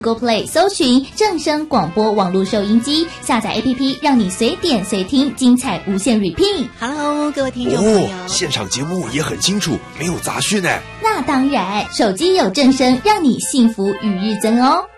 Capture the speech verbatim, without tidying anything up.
Go Play 搜寻正声广播网络收音机，下载 A P P， 让你随点随听，精彩无限 repeat。 Hello， 各位听众朋友， 哦，现场节目也很清楚，没有杂讯哎。 那当然，手机有正声，让你幸福与日增哦。